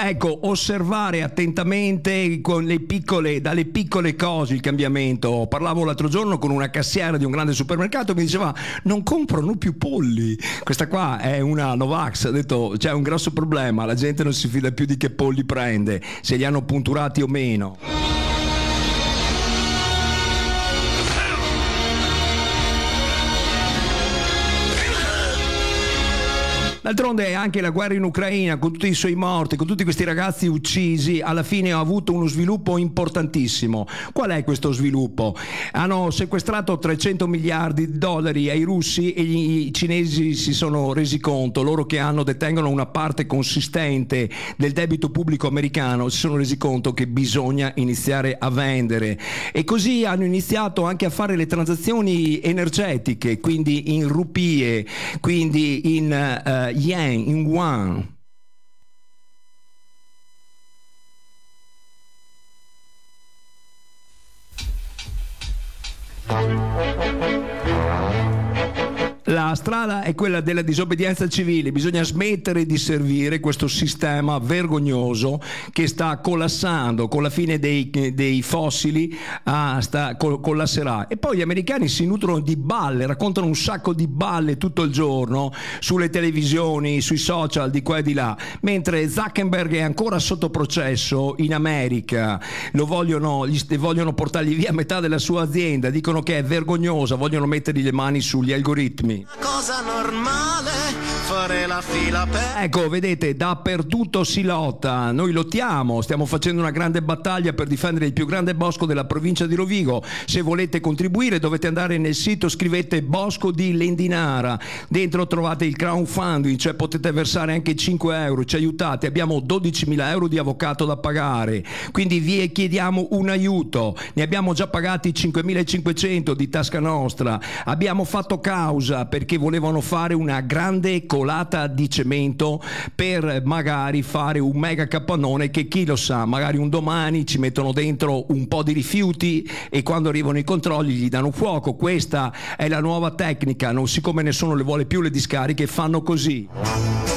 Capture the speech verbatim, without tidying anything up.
ecco, osservare attentamente con le piccole, dalle piccole cose il cambiamento. Parlavo l'altro giorno con una cassiera di un grande supermercato che mi diceva non comprano più polli. Questa qua è una Novax, ha detto c'è un grosso problema, la gente non si fida più di che polli prende, se li hanno punturati o meno. D'altronde anche la guerra in Ucraina, con tutti i suoi morti, con tutti questi ragazzi uccisi, alla fine ha avuto uno sviluppo importantissimo. Qual è questo sviluppo? Hanno sequestrato trecento miliardi di dollari ai russi e i cinesi si sono resi conto, loro che hanno, detengono una parte consistente del debito pubblico americano, si sono resi conto che bisogna iniziare a vendere. E così hanno iniziato anche a fare le transazioni energetiche, quindi in rupie, quindi in uh, yen, in yuan. La strada è quella della disobbedienza civile, bisogna smettere di servire questo sistema vergognoso che sta collassando con la fine dei, dei fossili, ah, sta, collasserà. E poi gli americani si nutrono di balle, raccontano un sacco di balle tutto il giorno sulle televisioni, sui social, di qua e di là, mentre Zuckerberg è ancora sotto processo in America, lo vogliono, gli, vogliono portargli via metà della sua azienda, dicono che è vergognosa, vogliono mettergli le mani sugli algoritmi. Cosa normale fare la fila per... Ecco, vedete, dappertutto si lotta, noi lottiamo, stiamo facendo una grande battaglia per difendere il più grande bosco della provincia di Rovigo. Se volete contribuire dovete andare nel sito, scrivete Bosco di Lendinara, dentro trovate il crowdfunding, cioè potete versare anche cinque euro, ci aiutate, abbiamo dodicimila euro di avvocato da pagare, quindi vi chiediamo un aiuto, ne abbiamo già pagati cinquemilacinquecento di tasca nostra, abbiamo fatto causa perché volevano fare una grande colata di cemento per magari fare un mega capannone che chi lo sa, magari un domani ci mettono dentro un po' di rifiuti e quando arrivano i controlli gli danno fuoco. Questa è la nuova tecnica, non, siccome nessuno le vuole più le discariche, fanno così.